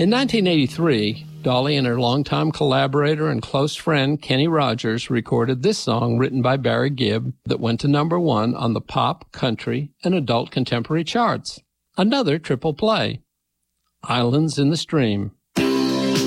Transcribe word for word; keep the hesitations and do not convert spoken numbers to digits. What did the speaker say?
In nineteen eighty-three, Dolly and her longtime collaborator and close friend Kenny Rogers recorded this song written by Barry Gibb that went to number one on the pop, country, and adult contemporary charts. Another triple play, Islands in the Stream.